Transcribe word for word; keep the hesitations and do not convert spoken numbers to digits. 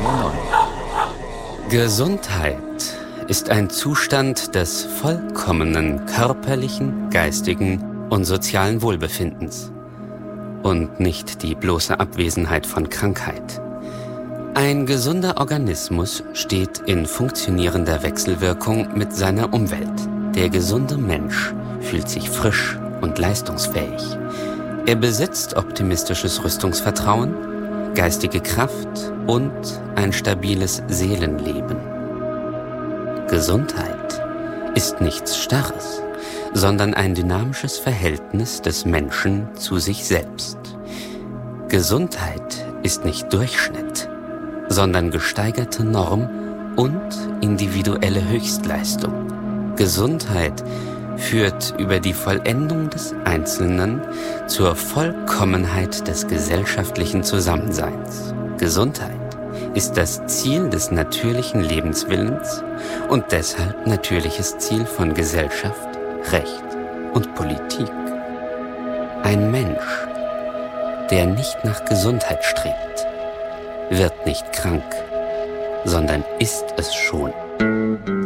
Gesundheit ist ein Zustand des vollkommenen körperlichen, geistigen und sozialen Wohlbefindens und nicht die bloße Abwesenheit von Krankheit. Ein gesunder Organismus steht in funktionierender Wechselwirkung mit seiner Umwelt. Der gesunde Mensch fühlt sich frisch und leistungsfähig. Er besitzt optimistisches Rüstungsvertrauen, geistige Kraft und ein stabiles Seelenleben. Gesundheit ist nichts Starres, sondern ein dynamisches Verhältnis des Menschen zu sich selbst. Gesundheit ist nicht Durchschnitt, sondern gesteigerte Norm und individuelle Höchstleistung. Gesundheit führt über die Vollendung des Einzelnen zur Vollkommenheit des gesellschaftlichen Zusammenseins. Gesundheit ist das Ziel des natürlichen Lebenswillens und deshalb natürliches Ziel von Gesellschaft, Recht und Politik. Ein Mensch, der nicht nach Gesundheit strebt, wird nicht krank, sondern ist es schon.